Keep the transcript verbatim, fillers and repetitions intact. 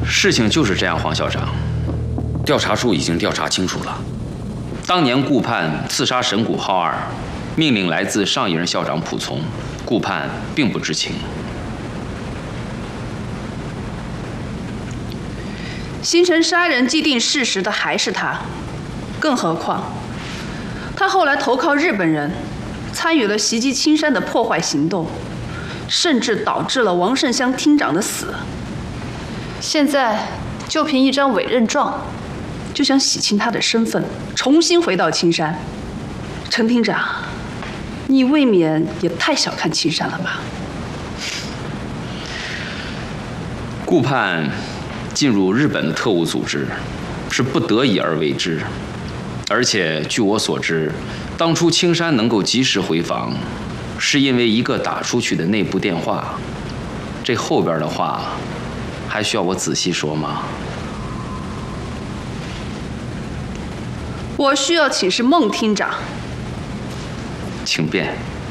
事情就是这样，黄校长。调查处已经调查清楚了，当年顾盼刺杀神谷浩二，命令来自上一任校长蒲从，顾盼并不知情。 形成杀人既定事实的还是他，更何况他后来投靠日本人，参与了袭击青山的破坏行动，甚至导致了王胜香厅长的死。现在就凭一张委任状，就想洗清他的身份，重新回到青山。陈厅长，你未免也太小看青山了吧？ 顾盼进入日本的特务组织，是不得已而为之。而且据我所知，当初青山能够及时回防，是因为一个打出去的内部电话。这后边的话，还需要我仔细说吗？ 我需要请示孟厅长。 请便。